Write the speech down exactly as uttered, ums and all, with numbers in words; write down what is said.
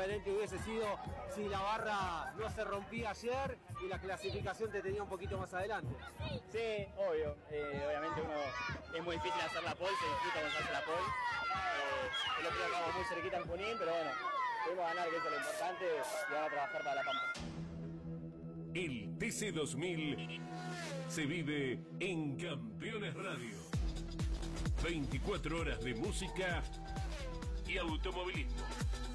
diferente hubiese sido si la barra no se rompía ayer y la clasificación te tenía un poquito más adelante. Sí, obvio. Eh, obviamente uno es muy difícil hacer la pole, se disfruta cuando se hace la pole. Eh, el otro día acabamos muy cerquita en Junín, pero bueno, pudimos ganar, que eso es lo importante, y ahora a trabajar para la Pampa. El T C dos mil se vive en Campeones Radio. veinticuatro horas de música y automovilismo.